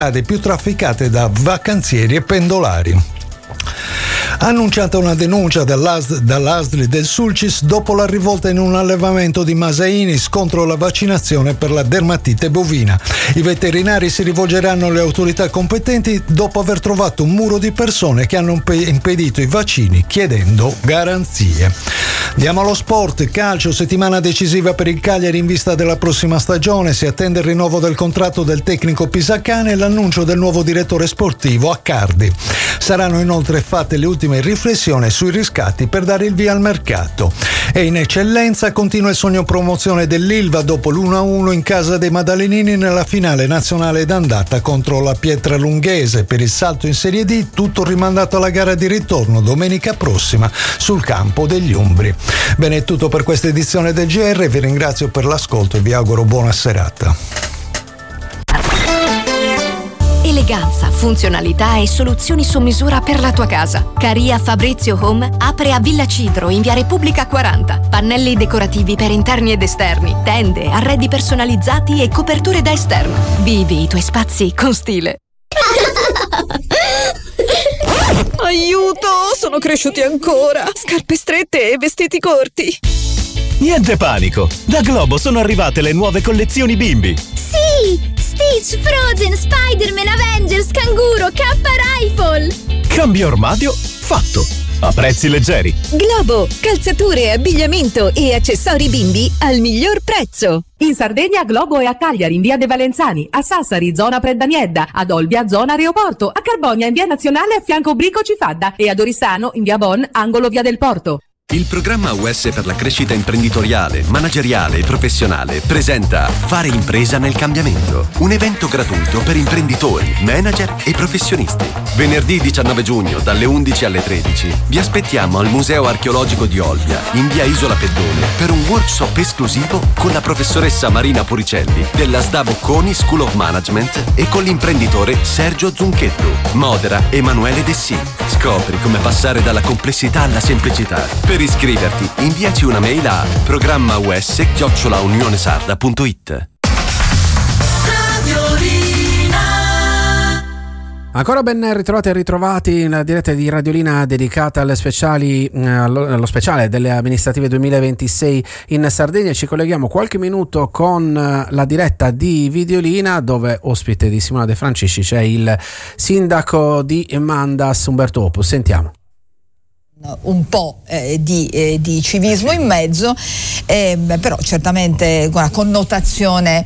più trafficate da vacanzieri e pendolari. Annunciata una denuncia dall'ASL del Sulcis dopo la rivolta in un allevamento di Masainis contro la vaccinazione per la dermatite bovina. I veterinari si rivolgeranno alle autorità competenti dopo aver trovato un muro di persone che hanno impedito i vaccini chiedendo garanzie. Andiamo allo sport, calcio, settimana decisiva per il Cagliari in vista della prossima stagione. Si attende il rinnovo del contratto del tecnico pisacane e l'annuncio del nuovo direttore sportivo Accardi. Saranno inoltre fatte le ultime riflessioni sui riscatti per dare il via al mercato. E in eccellenza continua il sogno promozione dell'Ilva dopo l'1-1 in casa dei Maddalenini nella finale nazionale d'andata contro la Pietralunghese. Per il salto in Serie D tutto rimandato alla gara di ritorno domenica prossima sul campo degli Umbri. Bene, è tutto per questa edizione del GR, vi ringrazio per l'ascolto e vi auguro buona serata. Eleganza, funzionalità e soluzioni su misura per la tua casa. Caria Fabrizio Home apre a Villa Cidro in via Repubblica 40. Pannelli decorativi per interni ed esterni, tende, arredi personalizzati e coperture da esterno. Vivi i tuoi spazi con stile. Aiuto, sono cresciuti ancora. Scarpe strette e vestiti corti. Niente panico, da Globo sono arrivate le nuove collezioni bimbi. Sì! Stitch, Frozen, Spider-Man, Avengers, Canguro, K-Rifle. Cambio armadio fatto, a prezzi leggeri. Globo, calzature, abbigliamento e accessori bimbi al miglior prezzo. In Sardegna Globo è a Cagliari in via De Valenzani, a Sassari zona Preddaniedda, ad Olbia zona Aeroporto, a Carbonia in via Nazionale a fianco Brico Cifadda e ad Oristano in via Bon angolo via del Porto. Il programma US per la crescita imprenditoriale, manageriale e professionale presenta Fare impresa nel cambiamento, un evento gratuito per imprenditori, manager e professionisti. Venerdì 19 giugno dalle 11 alle 13 vi aspettiamo al Museo Archeologico di Olbia in via Isola Peddone per un workshop esclusivo con la professoressa Marina Puricelli della SDA Bocconi School of Management e con l'imprenditore Sergio Zunchetto. Modera Emanuele Dessì. Scopri come passare dalla complessità alla semplicità. Per iscriverti, inviaci una mail a programmaus@unionesarda.it. Ancora ben ritrovati e ritrovati in diretta di Radiolina dedicata allo speciale delle amministrative 2026 in Sardegna. Ci colleghiamo qualche minuto con la diretta di Videolina, dove ospite di Simona De Francisci c'è il sindaco di Mandas Umberto Opus. Sentiamo. Un po' di civismo in mezzo, però certamente una connotazione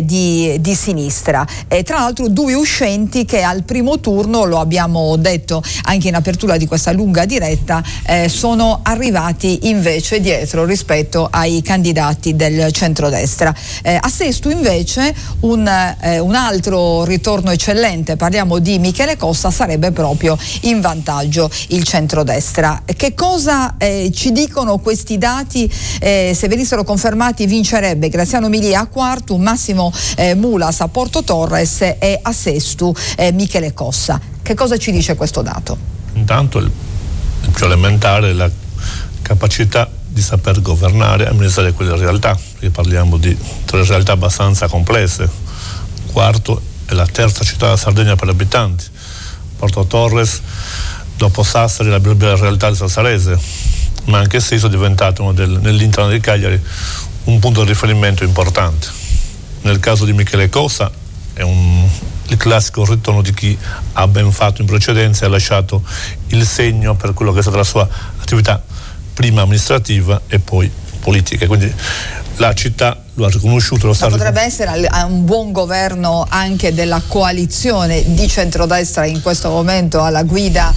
di sinistra. Tra l'altro due uscenti che al primo turno, lo abbiamo detto anche in apertura di questa lunga diretta, sono arrivati invece dietro rispetto ai candidati del centrodestra. A Sesto invece un altro ritorno eccellente, parliamo di Michele Cossa, sarebbe proprio in vantaggio il centrodestra. Che cosa ci dicono questi dati? Se venissero confermati vincerebbe Graziano Milia a quarto, Massimo Mulas a Porto Torres e a sesto Michele Cossa. Che cosa ci dice questo dato? Intanto il più elementare è la capacità di saper governare e amministrare quelle realtà, perché parliamo di tre realtà abbastanza complesse. Quarto è la terza città della Sardegna per abitanti. Porto Torres, dopo Sassari, la realtà del sassarese, ma anche Sesto è diventato nell'interno di Cagliari un punto di riferimento importante. Nel caso di Michele Cossa è il classico ritorno di chi ha ben fatto in precedenza e ha lasciato il segno per quello che è stata la sua attività prima amministrativa e poi politica. Quindi la città lo ha riconosciuto. Potrebbe essere un buon governo anche della coalizione di centrodestra in questo momento alla guida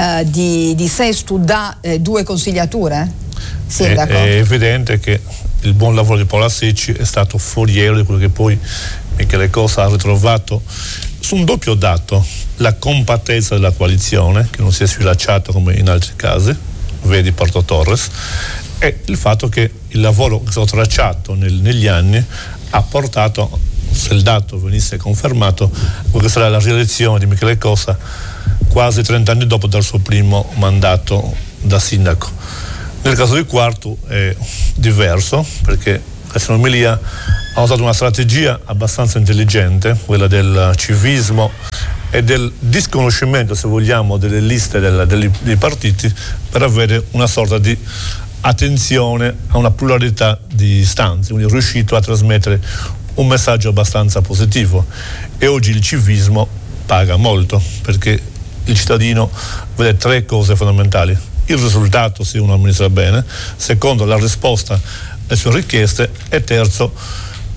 di Sesto da due consigliature? Sindaco? È evidente che il buon lavoro di Paola Secci è stato foriero di quello che poi Michele Cossa ha ritrovato su un doppio dato: la compattezza della coalizione, che non si è sfilacciata come in altri casi, vedi Porto Torres, e il fatto che il lavoro che è stato tracciato negli anni ha portato, se il dato venisse confermato, quella che sarà la rielezione di Michele Cossa quasi 30 anni dopo dal suo primo mandato da sindaco. Nel caso di Quarto è diverso, perché Cassino Emilia ha usato una strategia abbastanza intelligente, quella del civismo e del disconoscimento, se vogliamo, delle liste dei partiti, per avere una sorta di attenzione a una pluralità di istanze, quindi è riuscito a trasmettere un messaggio abbastanza positivo. E oggi il civismo paga molto, perché il cittadino vede tre cose fondamentali: il risultato, se uno amministra bene; secondo, la risposta alle sue richieste; e terzo,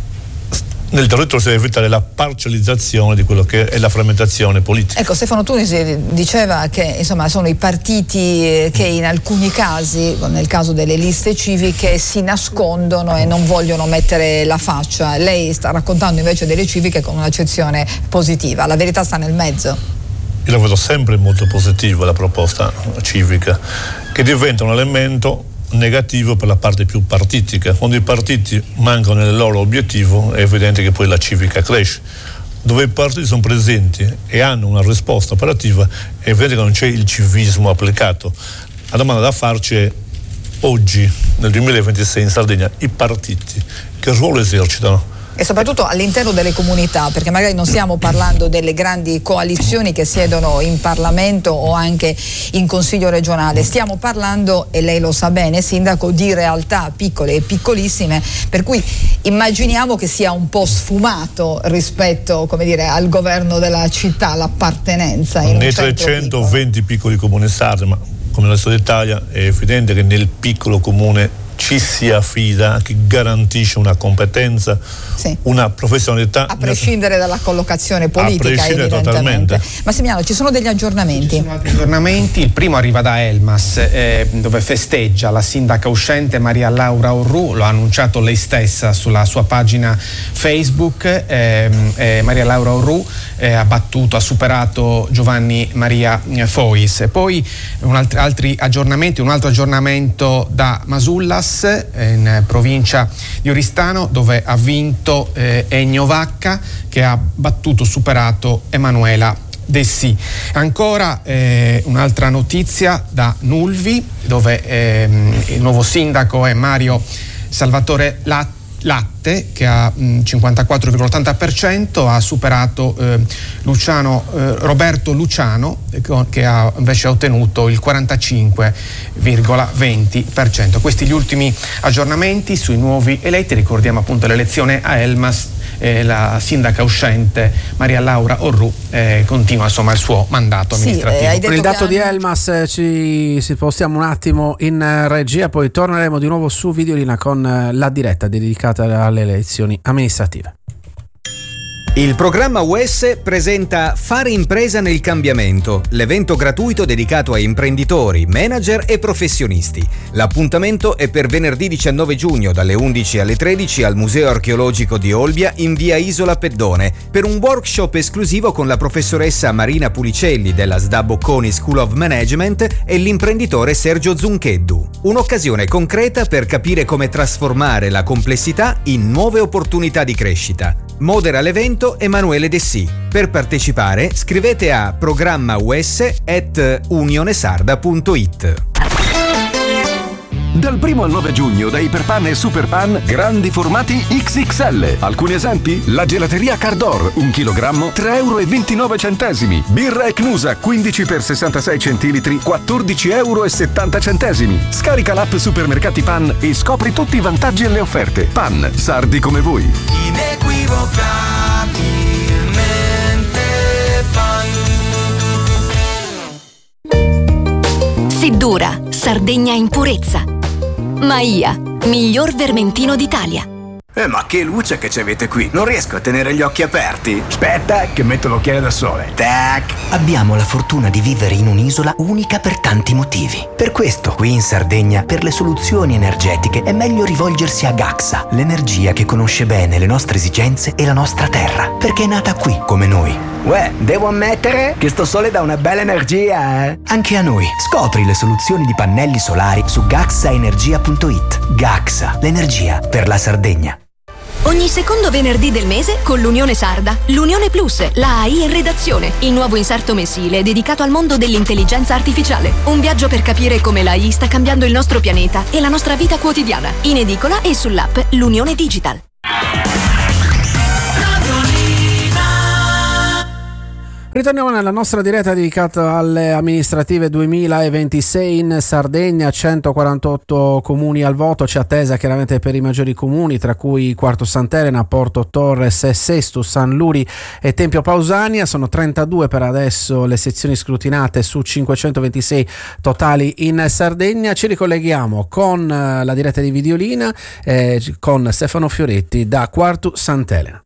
nel territorio si deve evitare la parcializzazione di quello che è la frammentazione politica. Ecco, Stefano Tunisi diceva che insomma sono i partiti che in alcuni casi, nel caso delle liste civiche, si nascondono e non vogliono mettere la faccia. Lei sta raccontando invece delle civiche con un'accezione positiva. La verità sta nel mezzo. Io la vedo sempre molto positiva la proposta civica, che diventa un elemento negativo per la parte più partitica. Quando i partiti mancano nel loro obiettivo è evidente che poi la civica cresce. Dove i partiti sono presenti e hanno una risposta operativa è evidente che non c'è il civismo applicato. La domanda da farci è: oggi, nel 2026 in Sardegna, i partiti che ruolo esercitano? E soprattutto all'interno delle comunità, perché magari non stiamo parlando delle grandi coalizioni che siedono in Parlamento o anche in Consiglio regionale, stiamo parlando, e lei lo sa bene, sindaco, di realtà piccole e piccolissime, per cui immaginiamo che sia un po' sfumato rispetto, come dire, al governo della città, l'appartenenza. Nei 320 piccoli comuni sardi, ma come nel resto d'Italia, è evidente che nel piccolo comune ci si affida a chi garantisce una competenza, sì, una professionalità, a prescindere dalla collocazione politica, evidentemente. Totalmente. Massimiliano, ci sono degli aggiornamenti? Ci sono altri aggiornamenti. Il primo arriva da Elmas, dove festeggia la sindaca uscente Maria Laura Orru. Lo ha annunciato lei stessa sulla sua pagina Facebook. Maria Laura Orru ha superato Giovanni Maria Fois. E poi altri aggiornamenti, un altro aggiornamento da Masullas, in provincia di Oristano, dove ha vinto Ennio Vacca, che ha superato Emanuela Dessì. Ancora un'altra notizia da Nulvi, dove il nuovo sindaco è Mario Salvatore Latte, che ha 54,80%, ha superato Roberto Luciano, che ha invece ottenuto il 45,20%. Questi gli ultimi aggiornamenti sui nuovi eletti. Ricordiamo appunto l'elezione a Elmas. La sindaca uscente Maria Laura Orru continua insomma il suo mandato amministrativo. Con il dato di Elmas ci spostiamo un attimo in regia, poi torneremo di nuovo su Videolina con la diretta dedicata alle elezioni amministrative. Il programma UES presenta Fare impresa nel cambiamento, l'evento gratuito dedicato a imprenditori, manager e professionisti. L'appuntamento è per venerdì 19 giugno dalle 11 alle 13 al Museo Archeologico di Olbia in via Isola Peddone per un workshop esclusivo con la professoressa Marina Pulicelli della SDA Bocconi School of Management e l'imprenditore Sergio Zuncheddu. Un'occasione concreta per capire come trasformare la complessità in nuove opportunità di crescita. Modera l'evento Emanuele Dessì. Per partecipare scrivete a programmaues@unionesarda.it. Dal 1 al 9 giugno da Iperpan e Superpan grandi formati XXL. Alcuni esempi: la gelateria Cardor 1 kg €3,29. Birra Ecnusa 15 x 66 centilitri €14,70. Scarica l'app Supermercati Pan e scopri tutti i vantaggi e le offerte. Pan, sardi come voi. Inequivocabilmente Pan. Seddura, Sardegna in purezza. Maia, miglior vermentino d'Italia. Ma che luce che ci avete qui! Non riesco a tenere gli occhi aperti. Aspetta, che metto l'occhiale da sole. Tac! Abbiamo la fortuna di vivere in un'isola unica per tanti motivi. Per questo, qui in Sardegna, per le soluzioni energetiche è meglio rivolgersi a Gaxa, l'energia che conosce bene le nostre esigenze e la nostra terra, perché è nata qui, come noi. Uè, devo ammettere che sto sole dà una bella energia, eh? Anche a noi. Scopri le soluzioni di pannelli solari su gaxaenergia.it. Gaxa, l'energia per la Sardegna. Ogni secondo venerdì del mese con l'Unione Sarda, l'Unione Plus, la AI in redazione, il nuovo inserto mensile dedicato al mondo dell'intelligenza artificiale. Un viaggio per capire come l'AI sta cambiando il nostro pianeta e la nostra vita quotidiana. In edicola e sull'app L'Unione Digital. Ritorniamo nella nostra diretta dedicata alle amministrative 2026 in Sardegna, 148 comuni al voto, c'è attesa chiaramente per i maggiori comuni, tra cui Quarto Sant'Elena, Porto Torres, Sestus, San Luri e Tempio Pausania. Sono 32 per adesso le sezioni scrutinate su 526 totali in Sardegna. Ci ricolleghiamo con la diretta di Videolina con Stefano Fioretti da Quarto Sant'Elena.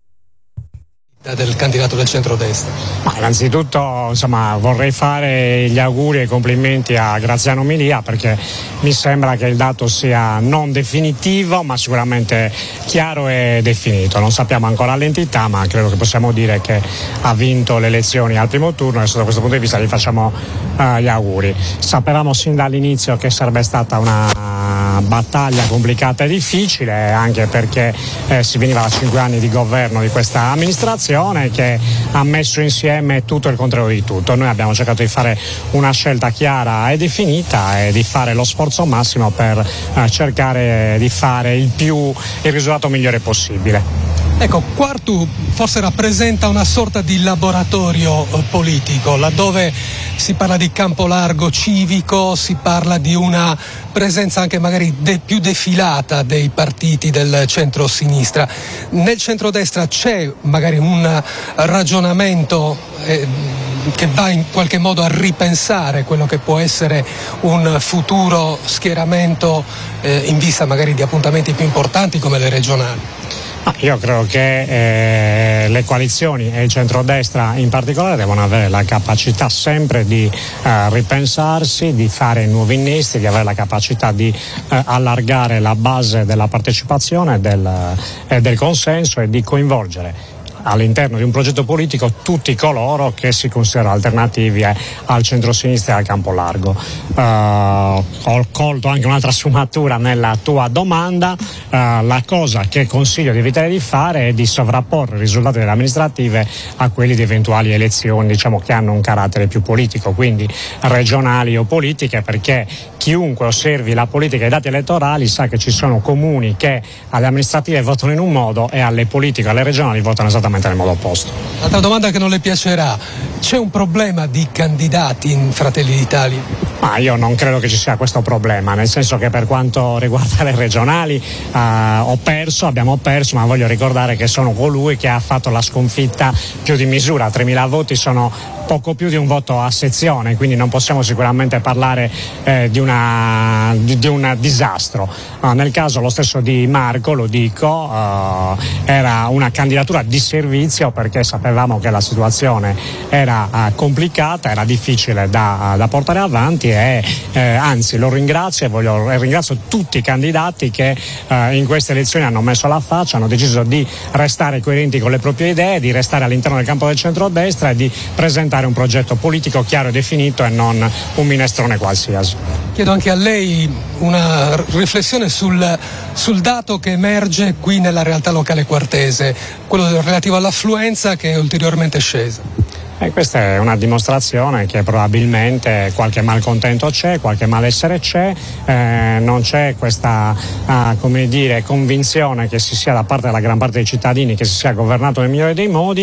Del candidato del centrodestra. Innanzitutto vorrei fare gli auguri e i complimenti a Graziano Milia, perché mi sembra che il dato sia non definitivo ma sicuramente chiaro e definito. Non sappiamo ancora l'entità, ma credo che possiamo dire che ha vinto le elezioni al primo turno e da questo punto di vista gli facciamo gli auguri. Sapevamo sin dall'inizio che sarebbe stata una battaglia complicata e difficile, anche perché si veniva da 5 anni di governo di questa amministrazione che ha messo insieme tutto il contrario di tutto. Noi abbiamo cercato di fare una scelta chiara e definita e di fare lo sforzo massimo per cercare di fare il risultato migliore possibile. Ecco, Quartu forse rappresenta una sorta di laboratorio politico, laddove si parla di campo largo civico, si parla di una presenza anche magari più defilata dei partiti del centro-sinistra. Nel centrodestra c'è magari un ragionamento che va in qualche modo a ripensare quello che può essere un futuro schieramento in vista magari di appuntamenti più importanti come le regionali? Io credo che le coalizioni e il centrodestra in particolare devono avere la capacità sempre di ripensarsi, di fare nuovi innesti, di avere la capacità di allargare la base della partecipazione e del consenso e di coinvolgere all'interno di un progetto politico tutti coloro che si considerano alternativi al centro-sinistra e al campo largo. Ho colto anche un'altra sfumatura nella tua domanda. La cosa che consiglio di evitare di fare è di sovrapporre i risultati delle amministrative a quelli di eventuali elezioni che hanno un carattere più politico, quindi regionali o politiche, perché chiunque osservi la politica e i dati elettorali sa che ci sono comuni che alle amministrative votano in un modo e alle politiche, alle regionali votano esattamente nel modo opposto. Altra domanda che non le piacerà: c'è un problema di candidati in Fratelli d'Italia? Io non credo che ci sia questo problema, nel senso che per quanto riguarda le regionali abbiamo perso, ma voglio ricordare che sono colui che ha fatto la sconfitta più di misura. 3.000 voti sono poco più di un voto a sezione, quindi non possiamo sicuramente parlare di un disastro. Nel caso lo stesso di Marco, lo dico, era una candidatura di servizio, perché sapevamo che la situazione era complicata, era difficile da portare avanti e anzi lo ringrazio e ringrazio tutti i candidati che in queste elezioni hanno messo la faccia, hanno deciso di restare coerenti con le proprie idee, di restare all'interno del campo del centrodestra e di presentare un progetto politico chiaro e definito e non un minestrone qualsiasi. Chiedo anche a lei una riflessione sul dato che emerge qui nella realtà locale quartese, quello relativo all'affluenza che è ulteriormente scesa. Questa è una dimostrazione che probabilmente qualche malcontento c'è, qualche malessere c'è, non c'è questa convinzione che si sia da parte della gran parte dei cittadini che si sia governato nel migliore dei modi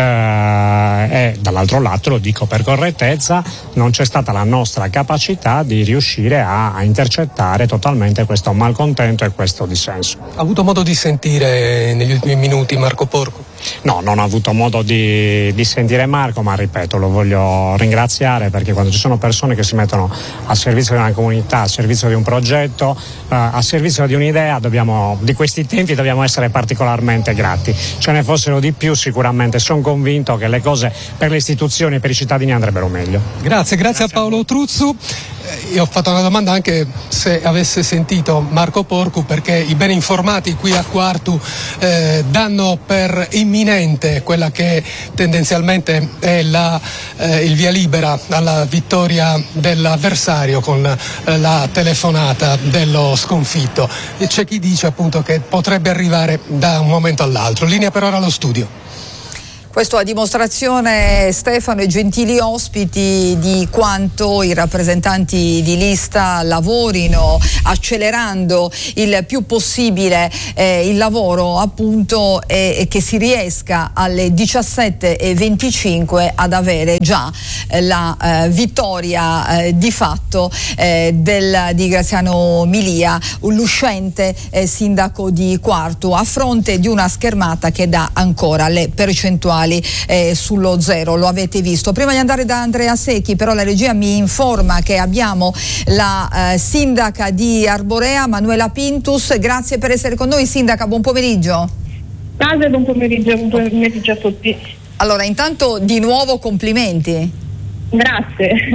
e dall'altro lato, lo dico per correttezza, non c'è stata la nostra capacità di riuscire a intercettare totalmente questo malcontento e questo dissenso. Ha avuto modo di sentire negli ultimi minuti Marco Porcu? No, non ho avuto modo di sentire Marco, ma ripeto, lo voglio ringraziare, perché quando ci sono persone che si mettono al servizio di una comunità, al servizio di un progetto, al servizio di un'idea, di questi tempi dobbiamo essere particolarmente grati. Ce ne fossero di più sicuramente, sono convinto che le cose per le istituzioni e per i cittadini andrebbero meglio. Grazie a Paolo Truzzu. Io ho fatto una domanda anche se avesse sentito Marco Porcu, perché i ben informati qui a Quartu danno per immediato imminente, quella che tendenzialmente è il via libera alla vittoria dell'avversario con la telefonata dello sconfitto. C'è chi dice appunto che potrebbe arrivare da un momento all'altro. Linea per ora allo studio. Questo a dimostrazione, Stefano, e gentili ospiti, di quanto i rappresentanti di lista lavorino accelerando il più possibile il lavoro, appunto, e che si riesca alle 17:25 ad avere già la vittoria di fatto di Graziano Milia, l'uscente sindaco di Quartu, a fronte di una schermata che dà ancora le percentuali sullo zero. Lo avete visto. Prima di andare da Andrea Secchi, però, la regia mi informa che abbiamo la sindaca di Arborea, Manuela Pintus. Grazie per essere con noi, sindaca, buon pomeriggio. Salve, buon pomeriggio a tutti. Allora, intanto di nuovo complimenti. Grazie,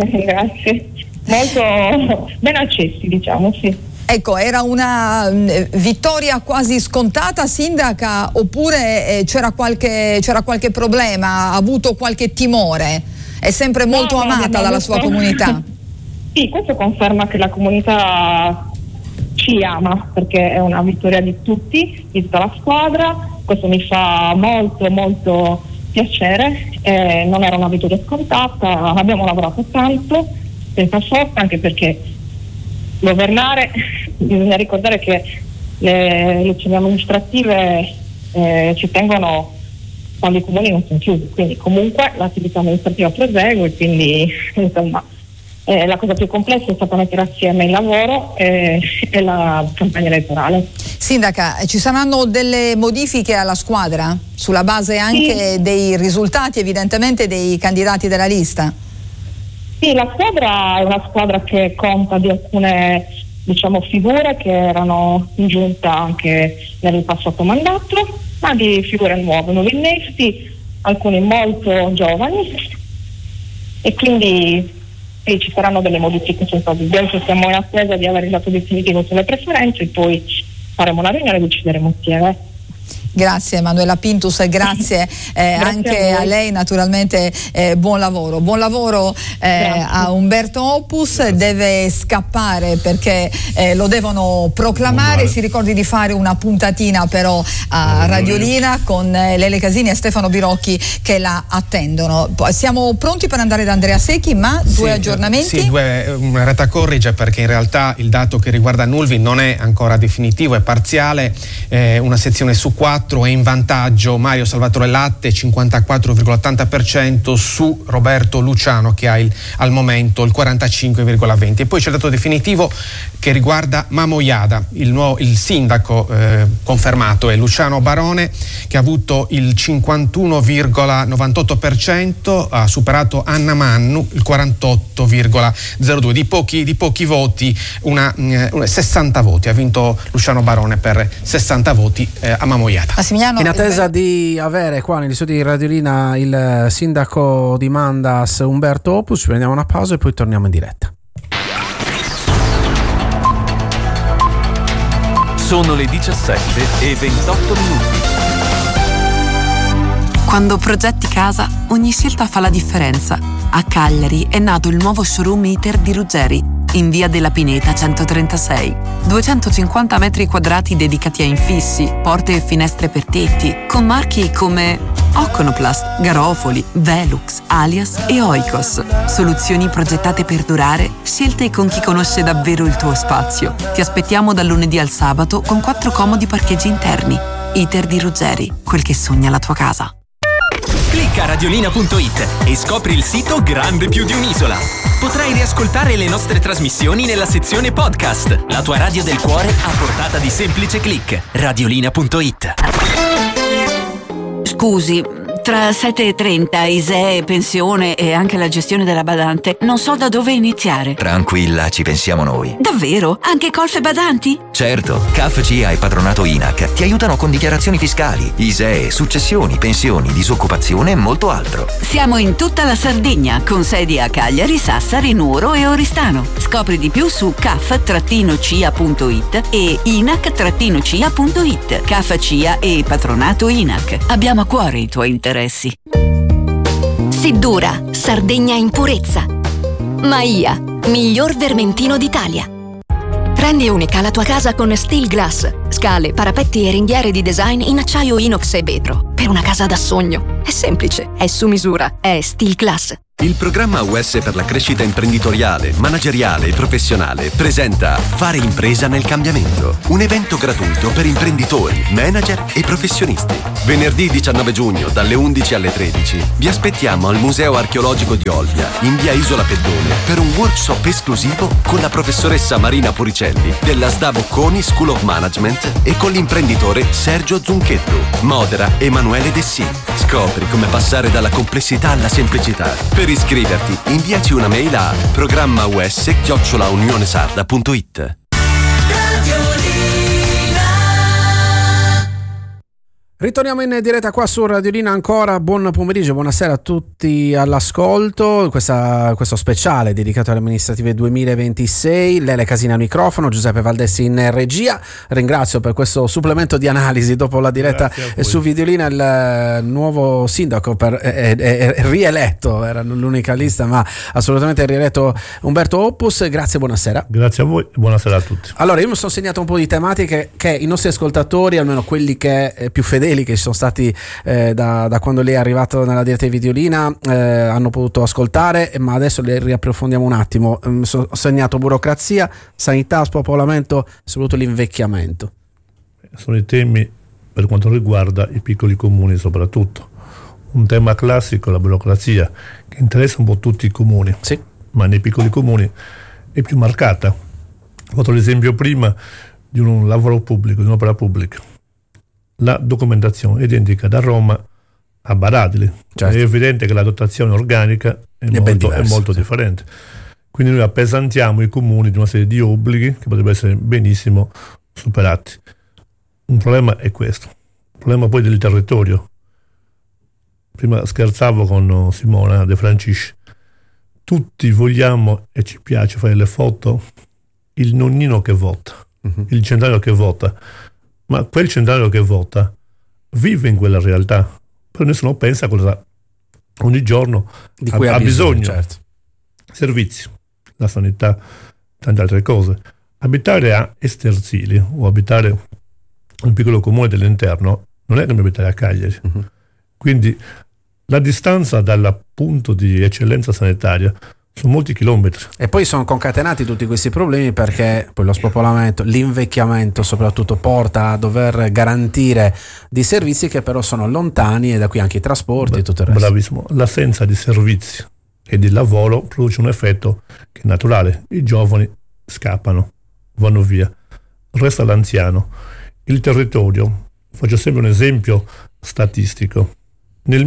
molto ben accesi, diciamo, sì. Ecco, era una vittoria quasi scontata, sindaca, oppure c'era qualche problema, ha avuto qualche timore? È sempre molto amata dalla sua comunità. Sì, questo conferma che la comunità ci ama, perché è una vittoria di tutti, di tutta la squadra. Questo mi fa molto molto piacere. Non era una vittoria scontata, abbiamo lavorato tanto, senza sosta, anche perché governare, bisogna ricordare che le elezioni amministrative ci tengono quando i comuni non sono chiusi, quindi comunque l'attività amministrativa prosegue, quindi insomma la cosa più complessa è stata mettere assieme il lavoro e la campagna elettorale. Sindaca, ci saranno delle modifiche alla squadra sulla base anche dei risultati, evidentemente, dei candidati della lista? Sì, la squadra è una squadra che conta di alcune, diciamo, figure che erano in giunta anche nel passato mandato, ma di figure nuovi innesti, alcuni molto giovani, e quindi sì, ci saranno delle modifiche senza dubbio. Adesso siamo in attesa di avere il dato definitivo sulle preferenze e poi faremo una riunione e decideremo insieme. Grazie Manuela Pintus, grazie anche a lei, naturalmente. Buon lavoro a Umberto Opus. Deve scappare perché lo devono proclamare. Si ricordi di fare una puntatina però a Radiolina con Lele Casini e Stefano Birocchi che la attendono. Siamo pronti per andare da Andrea Secchi, ma due aggiornamenti? Sì, una reta corrige, perché in realtà il dato che riguarda Nulvi non è ancora definitivo, è parziale. Una sezione su 4 è in vantaggio Mario Salvatore Latte, 54,80%, su Roberto Luciano che ha al momento il 45,20%. E poi c'è il dato definitivo che riguarda Mamoiada. Il sindaco confermato è Luciano Barone, che ha avuto il 51,98%, ha superato Anna Mannu il 48,02%. Di pochi voti, 60 voti, ha vinto Luciano Barone per 60 voti a Mamoiada. In attesa di avere qua negli studi di Radiolina il sindaco di Mandas Umberto Opus, prendiamo una pausa e poi torniamo in diretta. Sono le 17:28. Quando progetti casa, ogni scelta fa la differenza. A Cagliari è nato il nuovo showroom ITER di Ruggeri, in via della Pineta 136. 250 metri quadrati dedicati a infissi, porte e finestre per tetti, con marchi come Oconoplast, Garofoli, Velux, Alias e Oikos. Soluzioni progettate per durare, scelte con chi conosce davvero il tuo spazio. Ti aspettiamo dal lunedì al sabato con 4 comodi parcheggi interni. ITER di Ruggeri, quel che sogna la tua casa. Clicca radiolina.it e scopri il sito grande più di un'isola. Potrai riascoltare le nostre trasmissioni nella sezione podcast. La tua radio del cuore a portata di semplice click. Radiolina.it. Scusi, Tra 7:30, ISEE, pensione e anche la gestione della badante, non so da dove iniziare. Tranquilla, ci pensiamo noi. Davvero? Anche colf e badanti? Certo, CAF, CIA e Patronato INAC ti aiutano con dichiarazioni fiscali, ISEE, successioni, pensioni, disoccupazione e molto altro. Siamo in tutta la Sardegna, con sedi a Cagliari, Sassari, Nuoro e Oristano. Scopri di più su caf-cia.it e inac-cia.it. CAF, CIA e Patronato INAC. Abbiamo a cuore i tuoi interessi. Siddura, Sardegna in purezza. Maia, miglior vermentino d'Italia. Rendi unica la tua casa con Steel Glass. Scale, parapetti e ringhiere di design in acciaio inox e vetro. Per una casa da sogno. È semplice, è su misura, è Steel Glass. Il programma US per la crescita imprenditoriale, manageriale e professionale presenta Fare impresa nel cambiamento, un evento gratuito per imprenditori, manager e professionisti. Venerdì 19 giugno dalle 11 alle 13 vi aspettiamo al Museo Archeologico di Olbia, in via Isola Peddone, per un workshop esclusivo con la professoressa Marina Puricelli della SDA Bocconi School of Management e con l'imprenditore Sergio Zunchetto. Modera Emanuele Dessì. Scopri come passare dalla complessità alla semplicità. Per iscriverti, inviaci una mail a programmaus@unionesarda.it. Ritorniamo in diretta qua su Radiolina ancora, buon pomeriggio, buonasera a tutti all'ascolto, questo speciale dedicato alle amministrative 2026, Lele Casina al microfono, Giuseppe Valdessi in regia, ringrazio per questo supplemento di analisi dopo la diretta su Videolina, il nuovo sindaco è rieletto, era l'unica lista ma assolutamente rieletto Umberto Oppus, grazie, buonasera. Grazie a voi e buonasera a tutti. Allora io mi sono segnato un po' di tematiche che i nostri ascoltatori, almeno quelli che più fedeli che ci sono stati da quando lei è arrivato nella diretta di Videolina hanno potuto ascoltare, ma adesso le riapprofondiamo un attimo. Ho segnato burocrazia, sanità, spopolamento e soprattutto l'invecchiamento. Sono i temi per quanto riguarda i piccoli comuni soprattutto. Un tema classico, la burocrazia, che interessa un po' tutti i comuni, sì, ma nei piccoli comuni è più marcata. Ho fatto l'esempio prima di un lavoro pubblico, di un'opera pubblica. La documentazione è identica da Roma a Baradili, certo. È evidente che la dotazione organica è molto differente, quindi noi appesantiamo i comuni di una serie di obblighi che potrebbero essere benissimo superati. Un problema è questo, il problema poi del territorio. Prima scherzavo con Simona De Francisci, tutti vogliamo e ci piace fare le foto il nonnino che vota, il centenario che vota, ma quel centenario che vota vive in quella realtà, però nessuno pensa a cosa ogni giorno di cui ha bisogno. Certo. Servizi, la sanità, tante altre cose. Abitare a Esterzili o abitare in un piccolo comune dell'interno non è come abitare a Cagliari. Quindi la distanza dal punto di eccellenza sanitaria sono molti chilometri. E poi sono concatenati tutti questi problemi perché poi lo spopolamento, l'invecchiamento soprattutto porta a dover garantire dei servizi che però sono lontani e da qui anche i trasporti e tutto il resto. Bravissimo, l'assenza di servizi e di lavoro produce un effetto che è naturale, i giovani scappano, vanno via, resta l'anziano. Il territorio, faccio sempre un esempio statistico, nel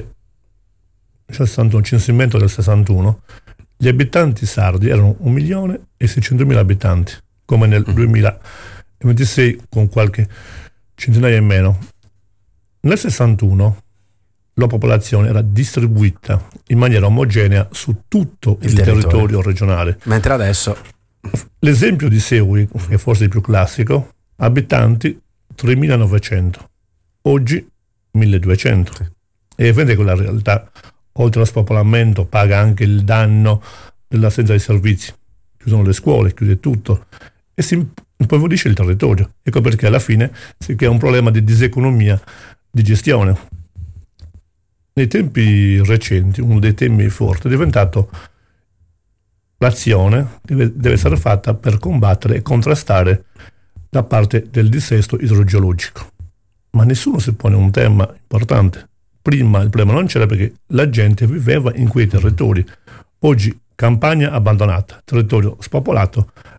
1061, censimento del 61, gli abitanti sardi erano 1.600.000 abitanti, come nel 2026 con qualche centinaia in meno. Nel 61 la popolazione era distribuita in maniera omogenea su tutto il territorio regionale. Mentre adesso... L'esempio di Seui, che è forse il più classico, abitanti 3.900, oggi 1.200. È evidente che la realtà, oltre allo spopolamento, paga anche il danno dell'assenza di servizi. Chiudono le scuole, chiude tutto e si impoverisce il territorio. Ecco perché alla fine si crea un problema di diseconomia di gestione. Nei tempi recenti, uno dei temi forti è diventato l'azione deve essere fatta per combattere e contrastare la parte del dissesto idrogeologico. Ma nessuno si pone un tema importante. Prima il problema non c'era perché la gente viveva in quei territori. Oggi campagna abbandonata, territorio spopolato,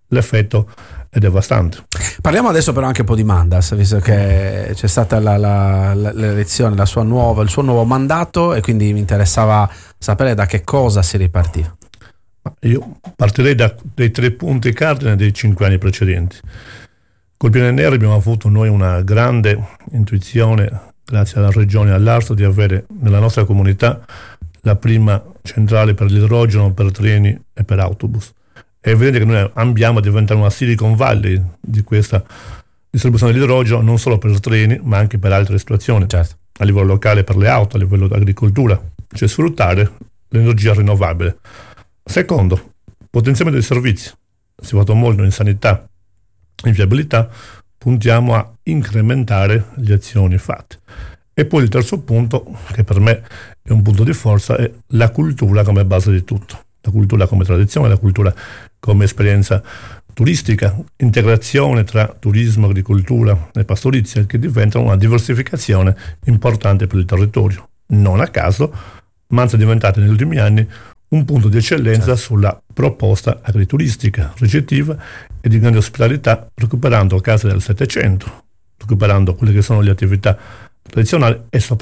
l'effetto è devastante. Parliamo adesso però anche un po' di Mandas, visto che c'è stata l'elezione, il suo nuovo mandato, e quindi mi interessava sapere da che cosa si ripartiva. Io partirei dai 3 punti cardine dei 5 anni precedenti. Col PNR abbiamo avuto noi una grande intuizione, grazie alla regione e all'ARSO, di avere nella nostra comunità la prima centrale per l'idrogeno per treni e per autobus. È evidente che noi ambiamo a diventare una Silicon Valley di questa distribuzione dell'idrogeno, non solo per treni ma anche per altre situazioni, certo, a livello locale per le auto, a livello dell'agricoltura, cioè sfruttare l'energia rinnovabile. Secondo, potenziamento dei servizi. Si è fatto molto in sanità, in viabilità, puntiamo a incrementare le azioni fatte. E poi il terzo punto, che per me è un punto di forza, è la cultura come base di tutto. La cultura come tradizione, la cultura come esperienza turistica, integrazione tra turismo, agricoltura e pastorizia, che diventa una diversificazione importante per il territorio. Non a caso, Manza è diventata negli ultimi anni un punto di eccellenza sulla proposta agrituristica, ricettiva e di grande ospitalità, recuperando case del Settecento, recuperando quelle che sono le attività tradizionali e